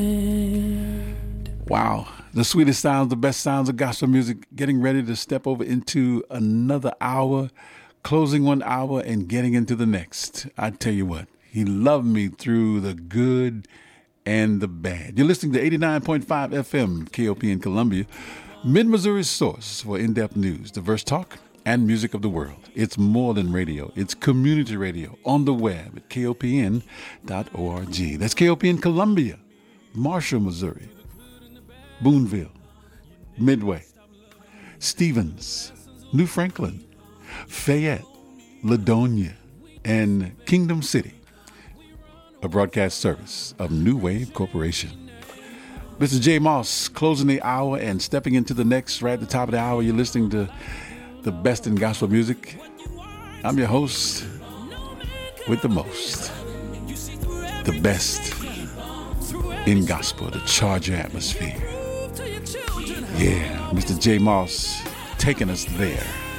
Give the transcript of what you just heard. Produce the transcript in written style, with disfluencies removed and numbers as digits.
Wow, the sweetest sounds, the best sounds of gospel music, getting ready to step over into another hour, closing one hour and getting into the next. I tell you what, he loved me through the good and the bad. You're listening to 89.5 FM, KOP in Columbia, Mid-Missouri's source for in-depth news, diverse talk, and music of the world. It's more than radio. It's community radio on the web at kopn.org. That's KOP in Columbia, Marshall, Missouri, Boonville, Midway, Stevens, New Franklin, Fayette, Ladonia, and Kingdom City, a broadcast service of New Wave Corporation. Mr. J. Moss closing the hour and stepping into the next. Right at the top of the hour, you're listening to the best in gospel music. I'm your host with the most, the best in gospel to charge your atmosphere. Yeah, Mr. J. Moss taking us there.